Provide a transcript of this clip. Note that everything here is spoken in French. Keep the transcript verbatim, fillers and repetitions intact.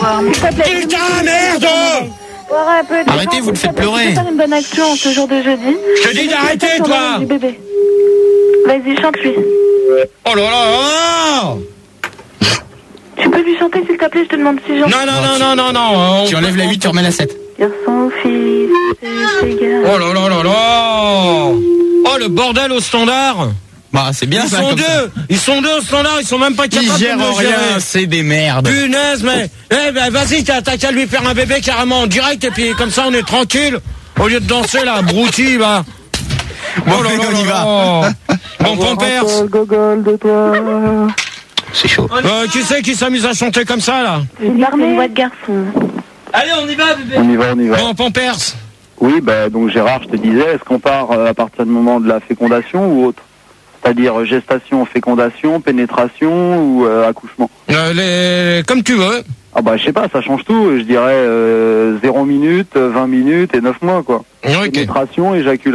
Putain, merde! Arrêtez, vous le faites pleurer. Je vais faire une bonne action en ce jour de jeudi. Je te dis d'arrêter, toi! Du bébé. Vas-y, chante-lui. Oh là là là! Tu peux lui chanter, s'il te plaît, je te demande si j'en... Non, non, non, non, non, non. Tu enlèves la huit, tu remets la sept. Garçon ou fille, c'est égal. Oh là là là là! Oh, le bordel au standard! Bah, c'est bien Ils ça. sont comme deux! ça. Ils sont deux au standard, ils sont même pas Ils capables de gèrent me rien, gérer. c'est des merdes. Punaise, mais... Eh ben, vas-y, t'as t'as qu'à lui faire un bébé carrément en direct, et puis comme ça, on est tranquille. Au lieu de danser, là, brouti, va. Bon, Oh là là on y là va. là. Bon, Pampers. Gogol de toi. C'est chaud. Euh, qui c'est qui s'amuse à chanter comme ça, là? C'est une voix de garçon. Allez, on y va, bébé. On y va, on y va. Bon, Pampers. Oui, bah, donc Gérard, je te disais, est-ce qu'on part euh, à partir du moment de la fécondation ou autre? C'est-à-dire euh, gestation, fécondation, pénétration ou euh, accouchement? Euh, les... Comme tu veux. Ah bah je sais pas, ça change tout. Je dirais euh, zéro minutes, vingt minutes et neuf mois quoi. Ok. Pénétration, éjaculation.